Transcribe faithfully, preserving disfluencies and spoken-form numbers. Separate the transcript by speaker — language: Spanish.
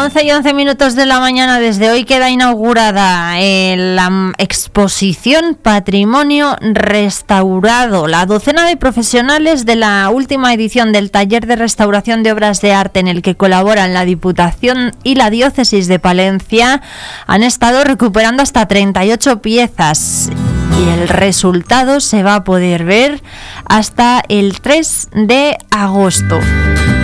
Speaker 1: once y once minutos de la mañana. Desde hoy queda inaugurada eh, la exposición Patrimonio Restaurado. La docena de profesionales de la última edición del taller de restauración de obras de arte en el que colaboran la Diputación y la Diócesis de Palencia han estado recuperando hasta treinta y ocho piezas. Y el resultado se va a poder ver hasta el tres de agosto.